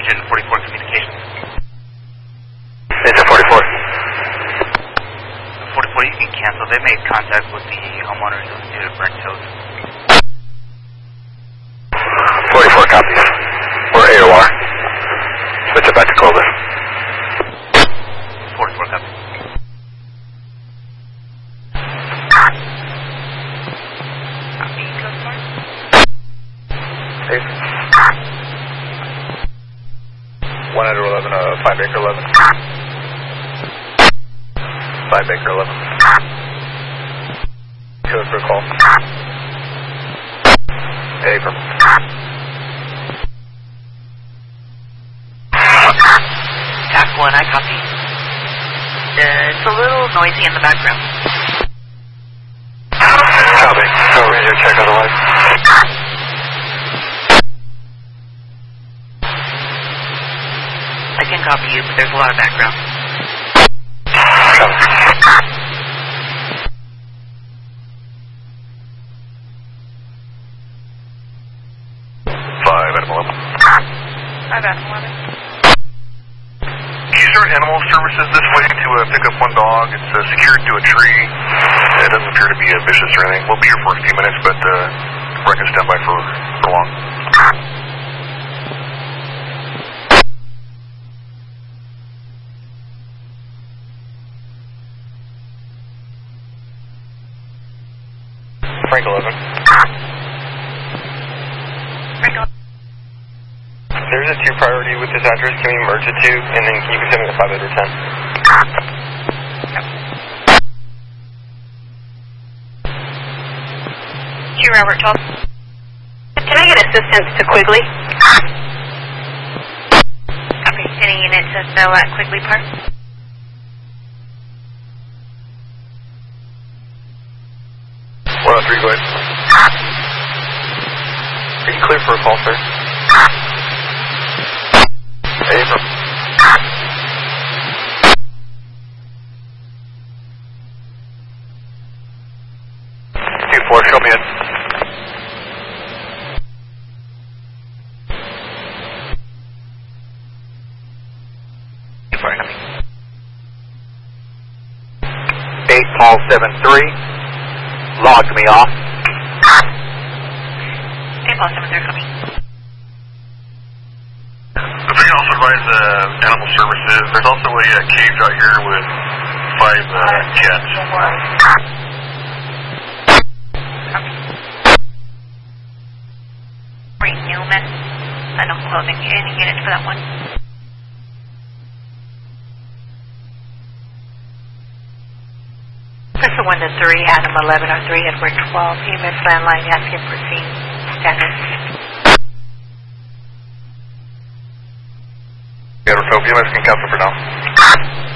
Engine 44 Communications. Engine 44. 44, you can cancel. They made contact with the homeowners due to burnt toes. 44 copies. We're AOR. Switch it back to Clovis. 44 copies. Copy, customer. Safe. 1 under 11, 5 acre 11. 5 acre 11. 2 for a call. Affirm. TAC 1, I copy. It's a little noisy in the background. Copy. Go radio check otherwise. I can copy you, but there's a lot of background. Copy. 5 Adam 11. 5 Adam 11. User Animal Services this way to pick up one dog. It's secured to a tree. It doesn't appear to be vicious or anything. We'll be here for a few minutes, but we're not going to stand by for long. Frank 11. Frank 11. There's a 2 priority with this address. Can we merge the 2? And then you can send me a 5 out of 10. Q Robert 12. Can I get assistance to Quigley? Copy. Any unit to Bell at Quigley Park? One on 3, go ahead. Are you clear for a call, sir? Affirm. 2-4, show me in. Sorry, 8 Paul 7-3. Logged me off. 8 Paul 7-3, copy. If we can also advise Animal Services, there's also a cage out here with 5 cats. Copy. Marie Newman. No clothing. Any units for that one? Pressure 1 to 3, Adam 11 or 3, Edward 12. EMS landline asking for scene status. Yeah, so EMS can cancel for now.